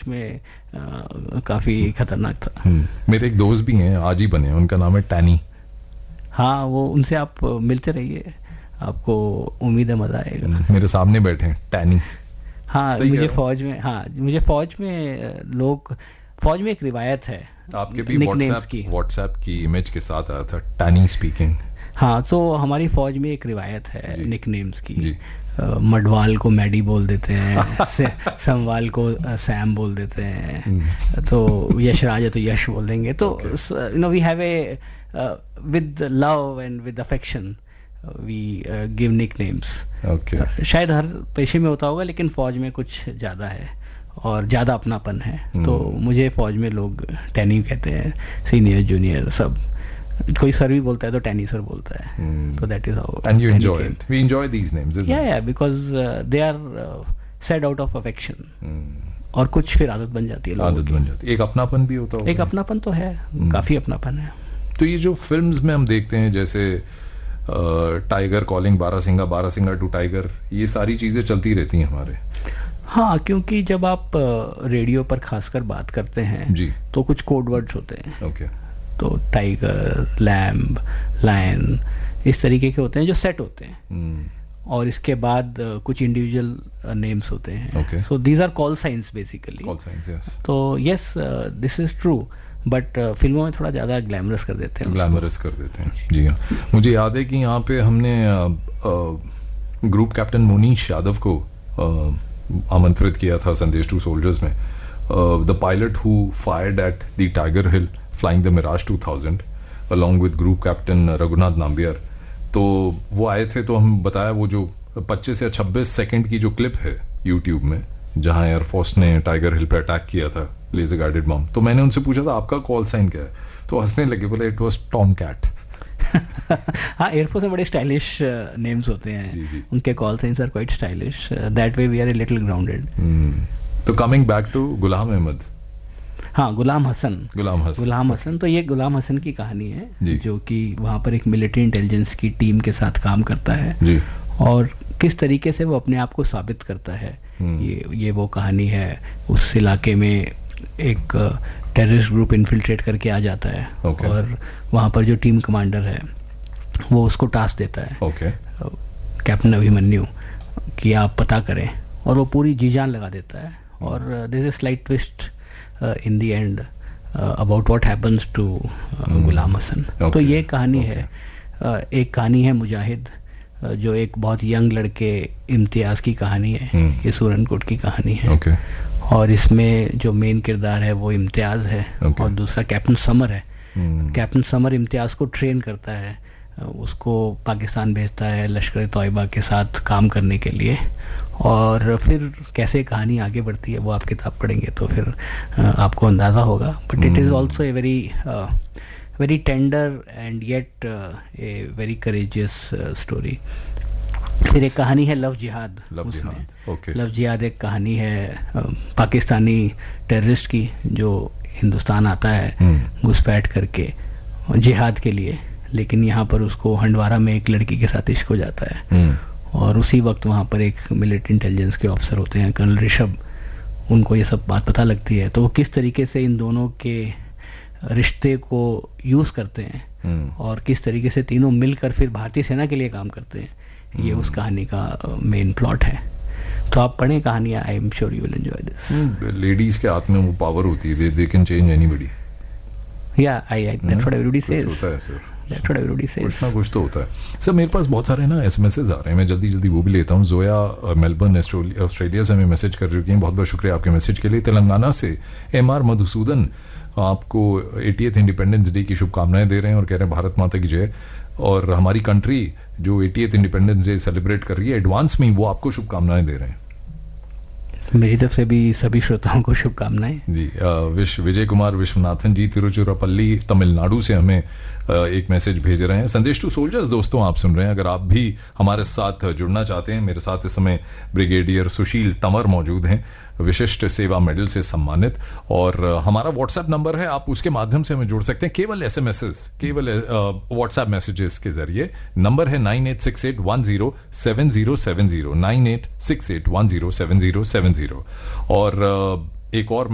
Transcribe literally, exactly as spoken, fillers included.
में काफ़ी खतरनाक था। मेरे एक दोस्त भी हैं, आज ही बने हैं, उनका नाम है टैनी। हाँ, वो उनसे आप मिलते रहिए, आपको उम्मीद है मज़ा आएगा। मेरे सामने बैठे हैं टैनी। हाँ, मुझे फौज में हाँ मुझे फौज में लोग फौज में एक रिवायत है आपके भी व्हाट्सएप की व्हाट्सएप की इमेज के साथ आया था टैनी स्पीकिंग। हाँ, तो हमारी फौज में एक रिवायत है निकनेम्स की। Uh, मडवाल को मैडी बोल देते हैं, समवाल को सैम बोल देते हैं, तो यशराज है तो यश बोल देंगे। तो you know we have a with love and with affection we give nicknames. शायद हर पेशे में होता होगा, लेकिन फौज में कुछ ज़्यादा है और ज़्यादा अपनापन है। hmm. तो मुझे फौज में लोग टैनी कहते हैं, सीनियर जूनियर सब। कोई सर भी बोलता है तो टैनी सर बोलता है। तो that is how. And you enjoy it. We enjoy these names. या या because they are said out of affection, और कुछ फिर आदत बन जाती है, आदत बन जाती है। एक अपनापन भी होता है। एक अपनापन तो है, hmm. काफ़ी अपनापन है। तो ये जो फिल्म्स में हम देखते हैं, जैसे tiger calling barasingha, barasingha to tiger, ये सारी चीज़ें चलती रहती हैं हमारे। हाँ, क्योंकि जब आप रेडियो पर खासकर बात करते हैं जी, तो कुछ कोड वर्ड्स होते हैं। Okay okay. तो टाइगर, लैम्ब, लायन, इस तरीके के होते हैं जो सेट होते हैं। hmm. और इसके बाद uh, कुछ इंडिविजुअल नेम्स होते हैं। So these are call science basically. Call science, yes. तो yes, this is true, but फिल्मों में थोड़ा ज़्यादा ग्लैमरस कर देते हैं ग्लैमरस कर देते हैं जी हाँ। मुझे याद है कि यहाँ पे हमने ग्रुप कैप्टन मुनीश यादव को uh, आमंत्रित किया था संदेश टू सोल्जर्स में। The pilot who fired at the tiger hill flying the Miraj two thousand along with group captain Raghunath Nambiar. तो वो आए थे, तो हम बताया वो जो पच्चीस या छब्बीस सेकंड की जो क्लिप है यूट्यूब में, जहां एयरफोर्स ने टाइगर हिल पे अटैक किया था लेजर गाइडेड बम। तो मैंने उनसे पूछा था आपका कॉल साइन क्या है, तो हंसने लगे, बोले इट वाज टॉम कैट। हाँ, एयरफोर्स में बड़े स्टाइलिश नेम्स होते हैं। जी जी। उनके call science are quite stylish, that way we R a little grounded. तो coming back to Ghulam Ahmad. हाँ, गुलाम हसन गुलाम हसन गुलाम हसन तो ये गुलाम हसन की कहानी है, जो कि वहाँ पर एक मिलिट्री इंटेलिजेंस की टीम के साथ काम करता है जी। और किस तरीके से वो अपने आप को साबित करता है, ये ये वो कहानी है। उस इलाके में एक टेररिस्ट ग्रुप इन्फिल्ट्रेट करके आ जाता है। okay. और वहाँ पर जो टीम कमांडर है वो उसको टास्क देता है, okay. कैप्टन अभिमन्यु, कि आप पता करें, और वो पूरी जी जान लगा देता है। और there is a slight twist in the end about what happens to गुलाम हसन। तो ये कहानी okay. है। uh, एक कहानी है मुजाहिद, uh, जो एक बहुत यंग लड़के इम्तियाज़ की कहानी है। hmm. ये सूरनकोट की कहानी है। okay. और इसमें जो मेन किरदार है वो इम्तियाज़ है। okay. और दूसरा कैप्टन समर है। hmm. कैप्टन समर इम्तियाज़ को ट्रेन करता है, उसको पाकिस्तान भेजता है लश्कर तौयबा के साथ काम करने के लिए। और फिर कैसे कहानी आगे बढ़ती है वो आप किताब पढ़ेंगे तो फिर आपको अंदाज़ा होगा। But it is also a very very tender and yet a very courageous story. फिर एक कहानी है लव जिहाद। लव उसमें जिहाद, okay. लव जिहाद एक कहानी है पाकिस्तानी टेररिस्ट की, जो हिंदुस्तान आता है hmm. घुसपैठ करके जिहाद के लिए, लेकिन यहाँ पर उसको हंडवारा में एक लड़की के साथ इश्क हो जाता है। hmm. और उसी वक्त वहाँ पर एक मिलिट्री इंटेलिजेंस के ऑफिसर होते हैं कर्नल ऋषभ, उनको ये सब बात पता लगती है। तो वो किस तरीके से इन दोनों के रिश्ते को यूज़ करते हैं hmm. और किस तरीके से तीनों मिलकर फिर भारतीय सेना के लिए काम करते हैं, ये उस कहानी का मेन प्लॉट है। तो आप पढ़ें कहानियाँ, I am sure you will enjoy this. Ladies के हाथ में वो पावर होती है, दे कैन चेंज एनीबॉडी। या आई I that's what everybody says. होता है sir, that's what everybody says. कुछ ना कुछ तो होता है सर। मेरे पास बहुत सारे ना एसएमएसेस आ रहे हैं, मैं जल्दी जल्दी वो भी लेता हूँ। जोया मेलबर्न ऑस्ट्रेलिया से हमें मैसेज कर रही हैं, बहुत बहुत शुक्रिया आपके मैसेज के लिए। तेलंगाना से एम आर मधुसूदन आपको एटीएथ इंडिपेंडेंस डे की शुभकामनाएं दे रहे हैं और कह रहे हैं भारत माता की जय। और हमारी कंट्री जो एटीएथ इंडिपेंडेंस डे सेलिब्रेट कर रही है एडवांस में, वो आपको शुभकामनाएं दे रहे हैं। मेरी तरफ से भी सभी श्रोताओं को शुभकामनाएं जी। विश विजय कुमार विश्वनाथन जी तिरुचिरापल्ली तमिलनाडु से हमें एक मैसेज भेज रहे हैं। संदेश टू सोल्जर्स दोस्तों आप सुन रहे हैं, अगर आप भी हमारे साथ जुड़ना चाहते हैं, मेरे साथ इस समय ब्रिगेडियर सुशील तंवर मौजूद हैं, विशिष्ट सेवा मेडल से सम्मानित। और हमारा व्हाट्सएप नंबर है, आप उसके माध्यम से हमें जुड़ सकते हैं, केवल एसएमएसेस, केवल व्हाट्सएप मैसेजेस के जरिए। नंबर है nine eight six eight one zero seven zero seven zero nine eight six eight one zero seven zero seven zero. और एक और